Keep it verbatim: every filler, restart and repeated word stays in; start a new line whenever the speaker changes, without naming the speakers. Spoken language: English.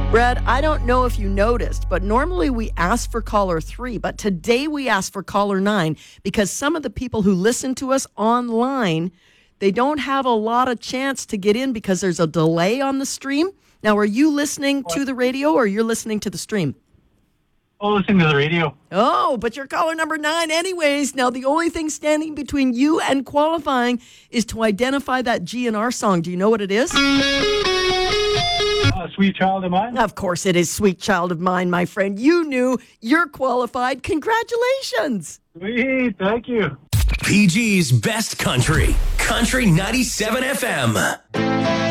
Brad, I don't know if you noticed, but normally we ask for caller three, but today we asked for caller nine because some of the people who listen to us online, they don't have a lot of chance to get in because there's a delay on the stream. Now, are you listening to the radio or you're listening to the stream?
Oh, listening to the radio.
Oh, but you're caller number nine anyways. Now, the only thing standing between you and qualifying is to identify that G N R song. Do you know what it is?
Uh, Sweet Child of Mine.
Of course it is Sweet Child of Mine, my friend. You knew. You're qualified. Congratulations.
Sweet, thank you.
P G's Best Country, Country ninety-seven F M.